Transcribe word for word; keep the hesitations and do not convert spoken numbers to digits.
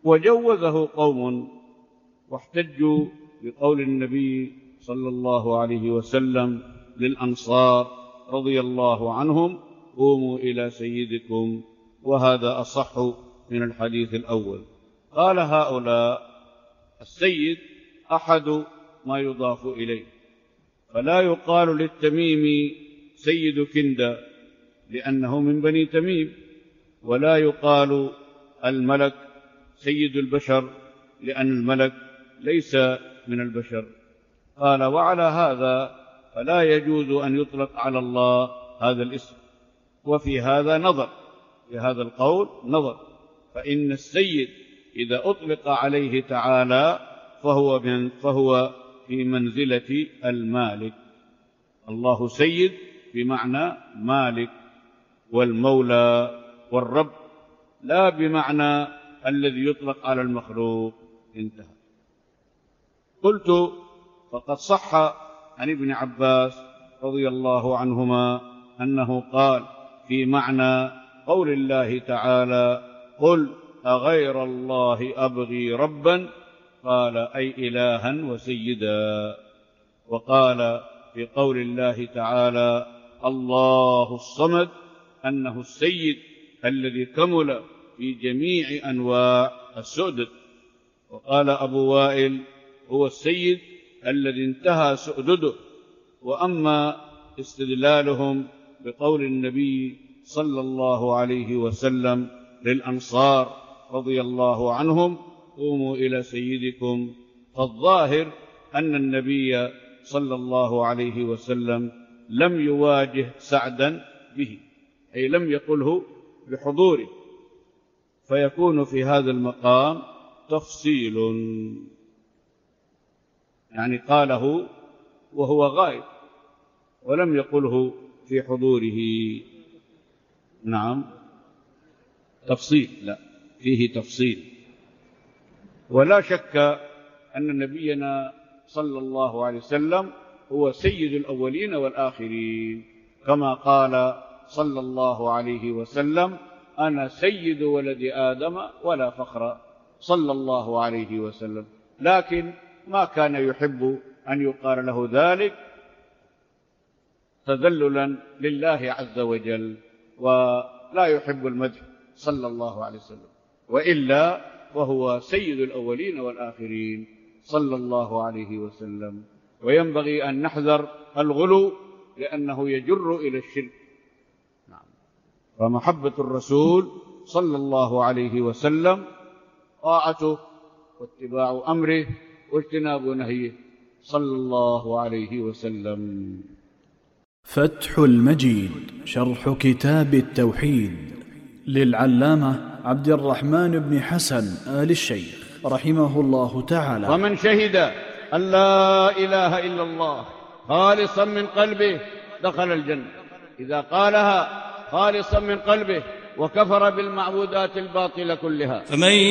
وجوزه قوم واحتجوا بقول النبي صلى الله عليه وسلم للأنصار رضي الله عنهم: قوموا إلى سيدكم، وهذا أصح من الحديث الأول. قال هؤلاء: السيد أحد ما يضاف إليه، فلا يقال للتميمي سيد كندة لأنه من بني تميم، ولا يقال الملك سيد البشر لأن الملك ليس من البشر. قال: وعلى هذا فلا يجوز أن يطلق على الله هذا الاسم. وفي هذا نظر، في هذا القول نظر، فإن السيد إذا أطلق عليه تعالى فهو, من فهو في منزلة المالك. الله سيد بمعنى مالك والمولى والرب، لا بمعنى الذي يطلق على المخلوق. انتهى. قلت: فقد صح عن ابن عباس رضي الله عنهما أنه قال في معنى قول الله تعالى: قل أغير الله أبغي ربا، قال: أي إلها وسيدا. وقال في قول الله تعالى: الله الصمد، أنه السيد الذي كمل في جميع أنواع السؤدد. وقال أبو وائل: هو السيد الذي انتهى سؤدده. وأما استدلالهم بقول النبي صلى الله عليه وسلم للأنصار رضي الله عنهم: قوموا إلى سيدكم، فالظاهر أن النبي صلى الله عليه وسلم لم يواجه سعدا به، أي لم يقله بحضوره، فيكون في هذا المقام تفصيل، يعني قاله وهو غائب ولم يقله في حضوره. نعم، تفصيل، لا، فيه تفصيل. ولا شك أن نبينا صلى الله عليه وسلم هو سيد الأولين والآخرين، كما قال صلى الله عليه وسلم: أنا سيد ولد آدم ولا فخر، صلى الله عليه وسلم. لكن ما كان يحب أن يقال له ذلك تذللا لله عز وجل، ولا يحب المدح صلى الله عليه وسلم، وإلا وهو سيد الأولين والآخرين صلى الله عليه وسلم. وينبغي أن نحذر الغلو لأنه يجر إلى الشرك. نعم. فمحبة الرسول صلى الله عليه وسلم طاعته واتباع أمره واجتناب نهيه صلى الله عليه وسلم. فتح المجيد شرح كتاب التوحيد للعلامة عبد الرحمن بن حسن آل الشيخ رحمه الله تعالى. ومن شهد أن لا إله إلا الله خالصا من قلبه دخل الجنة، إذا قالها خالصا من قلبه وكفر بالمعبودات الباطلة كلها. فمن